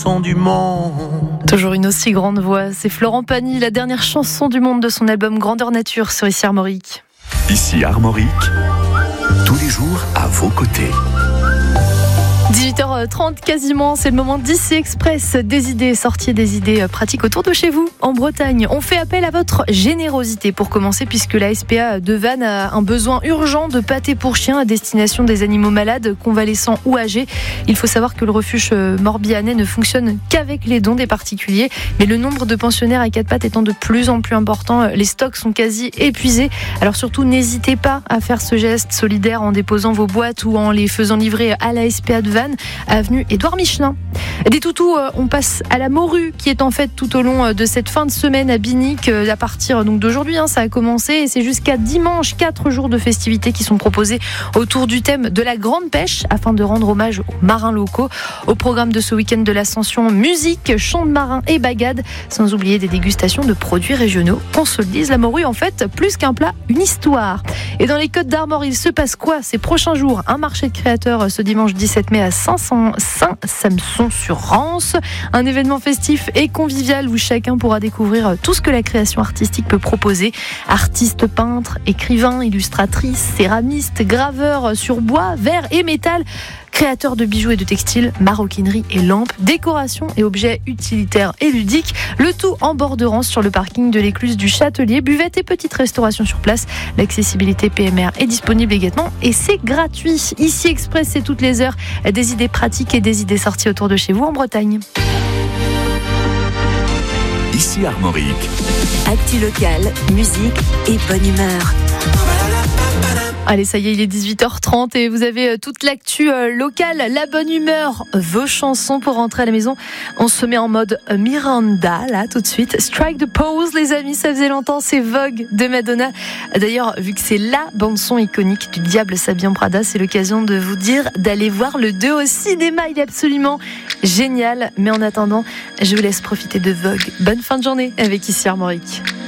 chanson du monde. Toujours une aussi grande voix, c'est Florent Pagny, la dernière chanson du monde de son album Grandeur Nature sur Ici Armorique. Ici Armorique, tous les jours à vos côtés. 18h30 quasiment, c'est le moment d'Ici Express, des idées sorties, des idées pratiques autour de chez vous en Bretagne. On fait appel à votre générosité pour commencer, puisque la SPA de Vannes a un besoin urgent de pâté pour chiens à destination des animaux malades, convalescents ou âgés. Il faut savoir que le refuge morbihanais ne fonctionne qu'avec les dons des particuliers, mais le nombre de pensionnaires à quatre pattes étant de plus en plus important, les stocks sont quasi épuisés. Alors surtout, n'hésitez pas à faire ce geste solidaire en déposant vos boîtes ou en les faisant livrer à la SPA de Vannes, avenue Édouard Michelin. Des toutous, on passe à la morue qui est en fait tout au long de cette fin de semaine à Binic. À partir donc d'aujourd'hui, ça a commencé et c'est jusqu'à dimanche, 4 jours de festivités qui sont proposés autour du thème de la grande pêche afin de rendre hommage aux marins locaux. Au programme de ce week-end de l'Ascension, musique, chants de marins et bagades, sans oublier des dégustations de produits régionaux. On se le dise, la morue en fait, plus qu'un plat, une histoire. Et dans les Côtes d'Armor, il se passe quoi ces prochains jours? Un marché de créateurs ce dimanche 17 mai à Saint-Samson-sur-Rance. Un événement festif et convivial où chacun pourra découvrir tout ce que la création artistique peut proposer. Artistes, peintres, écrivains, illustratrices, céramistes, graveurs sur bois, verre et métal, créateurs de bijoux et de textiles, maroquinerie et lampes, décorations et objets utilitaires et ludiques. Le tout en bord de Rance sur le parking de l'écluse du Châtelier. Buvette et petite restauration sur place. L'accessibilité PMR est disponible également et c'est gratuit. Ici Express, c'est toutes les heures des idées pratiques et des idées sorties autour de chez vous en Bretagne. Ici Armorique. Actu locale, musique et bonne humeur. Allez, ça y est, il est 18h30 et vous avez toute l'actu locale, la bonne humeur, vos chansons pour rentrer à la maison. On se met en mode Miranda, là, tout de suite. Strike the pose, les amis, ça faisait longtemps, c'est Vogue de Madonna. D'ailleurs, vu que c'est la bande-son iconique du Diable s'habille en Prada, c'est l'occasion de vous dire d'aller voir le 2 au cinéma. Il est absolument génial. Mais en attendant, je vous laisse profiter de Vogue. Bonne fin de journée avec Ici Armorique.